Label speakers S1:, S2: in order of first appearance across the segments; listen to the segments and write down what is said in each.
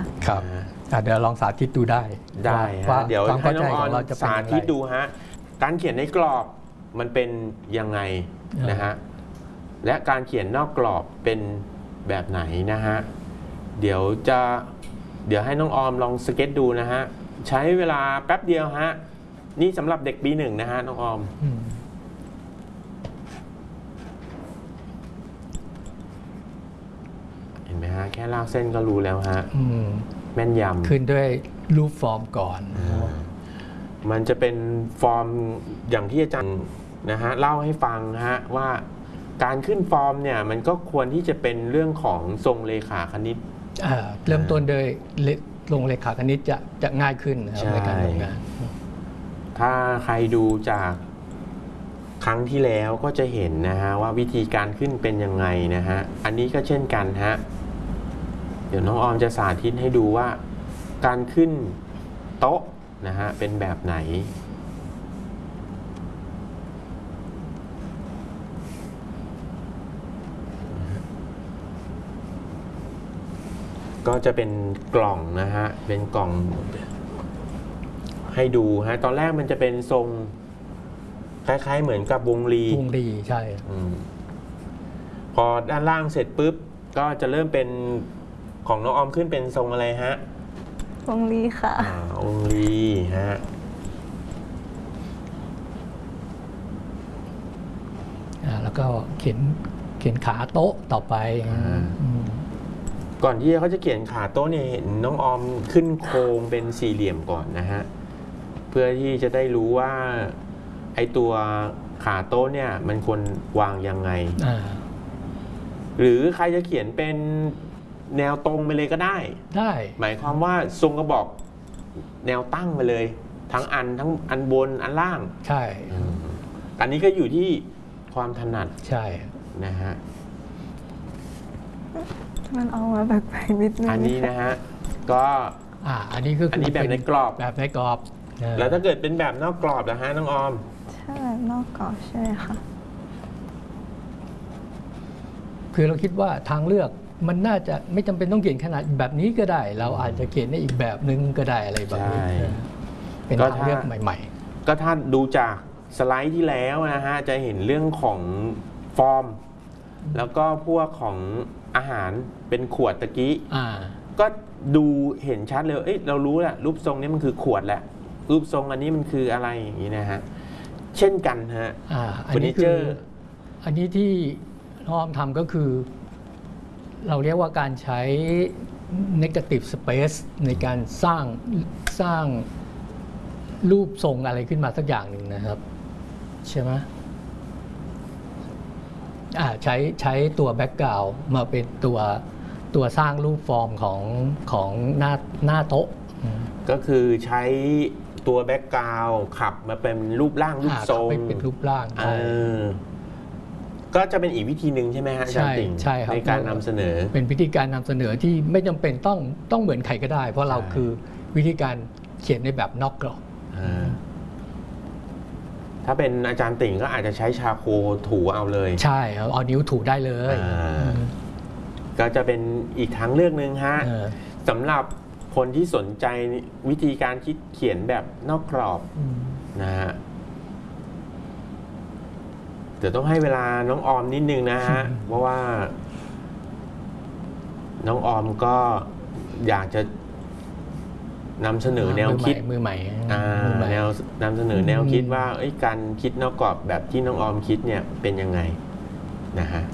S1: ครับเดี๋ยวลองสาธิตดูได้
S2: ฮะเดี๋ยวให้น้องออนสาธิตดูฮะการเขียนในกรอบมันเป็นยังไงนะฮะและการเขียนนอกกรอบเป็นแบบไหนนะฮะเดี๋ยวให้น้องออมลองสเก็ตดูนะฮะใช้เวลาแป๊บเดียวฮะนี่สำหรับเด็กปี 1นะฮะน้องออมเห็นไหมฮะแค่ลากเส้นก็รู้แล้วฮะแม่นยำ
S1: ขึ้นด้วยรูปฟอร์มก่อน
S2: มันจะเป็นฟอร์มอย่างที่อาจารย์นะฮะเล่าให้ฟังฮะว่าการขึ้นฟอร์มเนี่ยมันก็ควรที่จะเป็นเรื่องของทรงเลขาคณิต
S1: เริ่มต้นโดยลงเลขาคณิตจะง่ายขึ้นนะครับในการทำงาน
S2: ถ้าใครดูจากครั้งที่แล้วก็จะเห็นนะฮะว่าวิธีการขึ้นเป็นยังไงนะฮะอันนี้ก็เช่นกันฮะเดี๋ยวน้องออมจะสาธิตให้ดูว่าการขึ้นโต๊ะนะฮะเป็นแบบไหนก็จะเป็นกล่องนะฮะเป็นกล่องให้ดูฮะตอนแรกมันจะเป็นทรงคล้ายๆเหมือนกับวงรี
S1: ใช่
S2: พอด้านล่างเสร็จปุ๊บก็จะเริ่มเป็นของน้องออมขึ้นเป็นทรงอะไรฮะ
S3: วงรีค่ะ
S2: วงรีฮะ
S1: แล้วก็เขียนขาโต๊ะต่อไป
S2: ก่อนที่เขาจะเขียนขาโต๊ะเนี่ยเห็นน้องออมขึ้นโครงเป็นสี่เหลี่ยมก่อนนะฮะเพื่อที่จะได้รู้ว่าไอตัวขาโต๊ะเนี่ยมันควรวางยังไงหรือใครจะเขียนเป็นแนวตรงไปเลยก็ได้หมายความว่าทรงกระบอกแนวตั้งไปเลยทั้งอันบนอันล่าง
S1: ใช่
S2: อันนี้ก็อยู่ที่ความถนัด
S1: ใช่
S2: นะฮะ
S3: มันเอามาแบบไปนิดนึง
S2: อันนี้นะฮะก็
S1: อันนี้คือ
S2: อันนี้แบบในกรอบ
S1: แล้ว
S2: ถ้าเกิดเป็นแบบนอกกรอบนะฮะน้องออม
S3: ใช่แบบนอกกรอบใช่ค่ะ
S1: คือเราคิดว่าทางเลือกมันน่าจะไม่จำเป็นต้องเขียนขนาดแบบนี้ก็ได้เราอาจจะเขียนในอีกแบบนึงก็ได้อะไรแบบนี้เป็นทางเลือกใหม่
S2: ๆก็ถ้าดูจากสไลด์ที่แล้วนะฮะจะเห็นเรื่องของฟอร์มแล้วก็พวกของอาหารเป็นขวดตะกี้ก็ดูเห็นชัดเลยเรารู้แหละรูปทรงนี้มันคือขวดแหละรูปทรงอันนี้มันคืออะไรอย่างนี้นะฮะเช่นกันฮะ
S1: เฟอร์นิเจอร์อันนี้ที่น้องทำก็คือเราเรียกว่าการใช้ negative space ในการสร้างรูปทรงอะไรขึ้นมาสักอย่างหนึ่งนะครับใช่ไหมใช้ตัวแบ็กกราวด์มาเป็นตัวสร้างรูปฟอร์มของหน้าโต๊ะ
S2: ก็คือใช้ตัวแบ็กกราวด์ขับมาเป็นรูปร่างรูปทรง
S1: เป็นรูปร่าง
S2: ก็จะเป็นอีกวิธีหนึ่งใช่ไหมฮะอาจารย์ติ่งในการนำเสนอ
S1: เป็นวิธีการนำเสนอที่ไม่จำเป็นต้องเหมือนใครก็ได้เพราะเราคือวิธีการเขียนในแบบนอกกรอบ
S2: ถ้าเป็นอาจารย์ติ่งก็อาจจะใช้ชาโคถูเอาเลย
S1: ใช่เอานิ้วถูได้เลย
S2: ก็จะเป็นอีกทางเลือกหนึ่งฮะสำหรับคนที่สนใจวิธีการคิดเขียนแบบนอกกรอบนะฮะเดี๋ยวต้องให้เวลาน้องออมนิดนึงนะฮะเพราะว่าน้องออมก็อยากจะนำเสนอแนวคิด
S1: มือใหม่
S2: นำเสนอแนวคิดว่าการคิดนอกกรอบแบบที่น้องออมคิดเนี่ยเป็นยังไงนะฮะ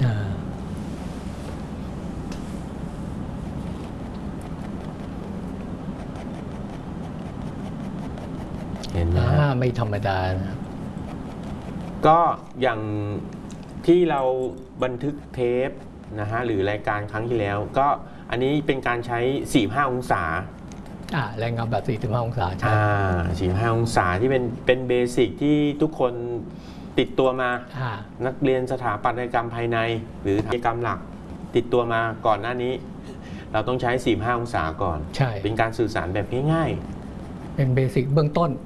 S2: เห็นไหม
S1: ไม่ธรรมดานะ
S2: ก็อย่างที่เราบันทึกเทปนะฮะหรือรายการครั้งที่แล้วก็อันนี้เป็นการใช้ 45 องศา
S1: แรงเงาแบบ 45 องศาใช่
S2: 45 องศาที่เป็นเบสิกที่ทุกคนติดตัวมานักเรียนสถาปัตยกรรมภายในหรือสถาปัตยกรรมหลักติดตัวมาก่อนหน้านี้เราต้องใช้ 45 องศาก่อนเป็นการสื่อสารแบบง่าย
S1: ๆเป็นเบสิกเบื้องต้น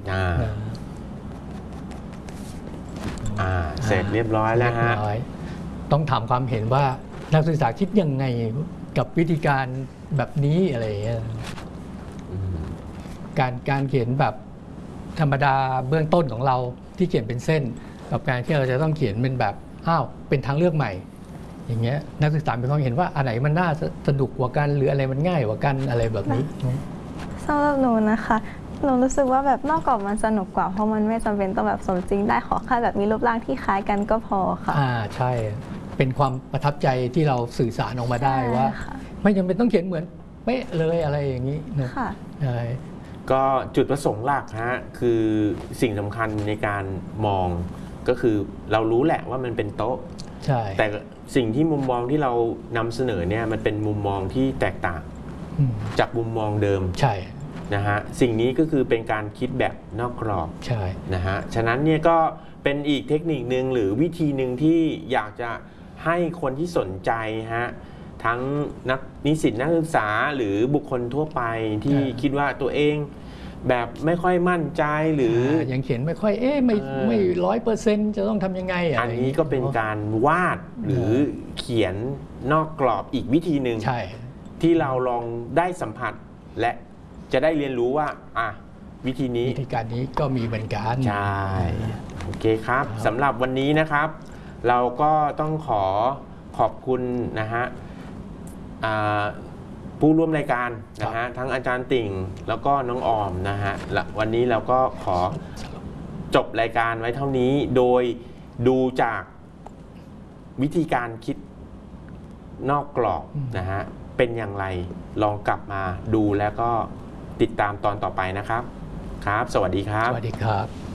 S2: เสร็จเรียบร้อยแล้วฮะ
S1: ต้องถามความเห็นว่านักศึกษาคิดยังไงกับวิธีการแบบนี้อะไรอย่างเงี้ย
S2: อืม
S1: การเขียนแบบธรรมดาเบื้องต้นของเราที่เขียนเป็นเส้น กับการที่เราจะต้องเขียนเป็นแบบเป็นทางเลือกใหม่ อย่างเงี้ยนักศึกษามีความเห็นว่าอันไหนมันน่าสนุกกว่ากันหรืออะไรมันง่ายกว่ากันอะไรแบบนี้
S3: สำหรับหนูนะคะหนูรู้สึกว่าแบบนอกกรอบมันสนุกกว่าเพราะมันไม่จำเป็นต้องแบบสมจริงได้ขอแค่แบบมีรูปร่างที่คล้ายกันก็พอค่ะ
S1: ใช่เป็นความประทับใจที่เราสื่อสารออกมาได้ว่า
S3: ใช่ค่ะ
S1: ไม่จำเป็นต้องเขียนเหมือนเป๊ะเลยอะไรอย่างนี้นะ
S3: ค่ะ
S1: ใช่
S2: ก็จุดประสงค์หลักฮะคือสิ่งสำคัญในการมองก็คือเรารู้แหละว่ามันเป็นโต๊ะ
S1: ใช่
S2: แต่สิ่งที่มุมมองที่เรานำเสนอเนี่ยมันเป็นมุมมองที่แตกต่าง
S1: อืม
S2: จากมุมมองเดิม
S1: ใช่
S2: นะฮะสิ่งนี้ก็คือเป็นการคิดแบบนอกกรอบ
S1: ใช่
S2: นะฮะฉะนั้นเนี่ยก็เป็นอีกเทคนิคนึงหรือวิธีหนึ่งที่อยากจะให้คนที่สนใจฮะทั้งนิสิตนักศึกษาหรือบุคคลทั่วไปที่คิดว่าตัวเองแบบไม่ค่อยมั่นใจหรือ
S1: ยังเขียนไม่ค่อยไม่100%จะต้องทำยังไง
S2: อันนี้ก็เป็นการวาดหรือเขียนนอกกรอบอีกวิธีหนึ่ง
S1: ใช่
S2: ที่เราลองได้สัมผัสและจะได้เรียนรู้ว่าวิธีนี้
S1: วิธีการนี้ก็มีเหมือนกัน
S2: ใช่โอเคครับสำหรับวันนี้นะครับ เราก็ต้องขอบคุณนะฮะผู้ร่วมรายการนะฮะทั้งอาจารย์ติ่งแล้วก็น้องออมนะฮะและวันนี้เราก็ขอจบรายการไว้เท่านี้โดยดูจากวิธีการคิดนอกกรอบนะฮะเป็นอย่างไรลองกลับมาดูแล้วก็ติดตามตอนต่อไปนะครับครับสวัสดีครับ
S1: สวัสดีครับ